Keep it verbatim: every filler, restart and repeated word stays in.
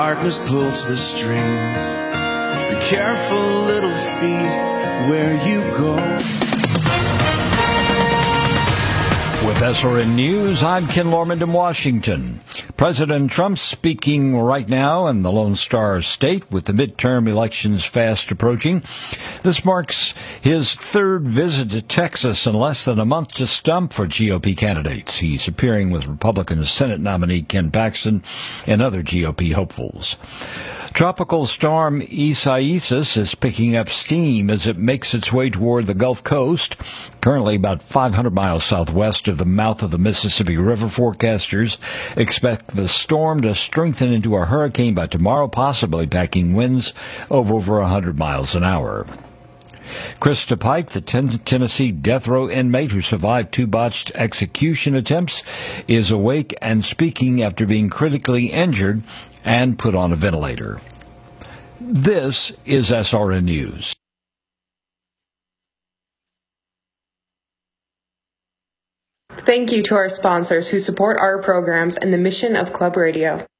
Darkness pulls the strings. Be careful, little feet, where you go. With S R N News, I'm Ken Lormand in Washington. President Trump speaking right now in the Lone Star State with the midterm elections fast approaching. This marks his third visit to Texas in less than a month to stump for G O P candidates. He's appearing with Republican Senate nominee Ken Paxton and other G O P hopefuls. Tropical storm Isaias is picking up steam as it makes its way toward the Gulf Coast. Currently about five hundred miles southwest of the mouth of the Mississippi River, forecasters expect the storm to strengthen into a hurricane by tomorrow, possibly packing winds of over one hundred miles an hour. Krista Pike, the ten- Tennessee death row inmate who survived two botched execution attempts, is awake and speaking after being critically injured and put on a ventilator. This is S R N News. Thank you to our sponsors who support our programs and the mission of Club Radio.